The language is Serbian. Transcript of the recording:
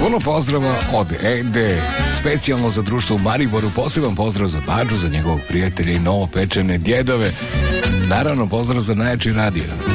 Puno pozdrava od Ede, specijalno za društvo u Mariboru, poseban pozdrav za Bađu, za njegovog prijatelja i novopečene djedove. Naravno, pozdrav za najjači radio.